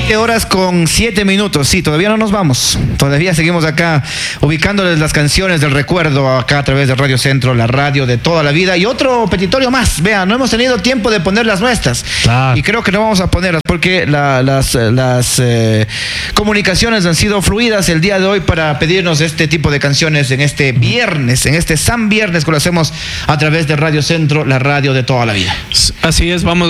7:07. Sí, todavía no nos vamos. Todavía seguimos acá ubicándoles las canciones del recuerdo acá a través de Radio Centro, la radio de toda la vida. Y otro petitorio más. Vean, no hemos tenido tiempo de poner las nuestras. Claro. Y creo que no vamos a ponerlas porque las comunicaciones han sido fluidas el día de hoy para pedirnos este tipo de canciones en este viernes, en este San Viernes que lo hacemos a través de Radio Centro, la radio de toda la vida. Así es, vamos